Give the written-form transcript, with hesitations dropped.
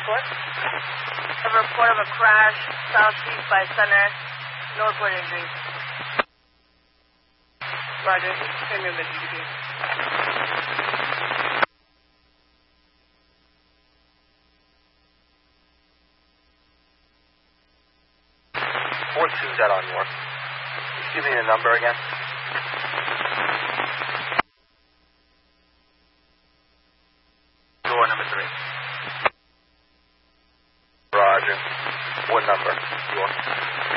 report? A report of a crash southeast by Center. No report injuries. Roger. Send me a message, please. Is that on York? Give me the number again. Door number 3. Roger. What number? York.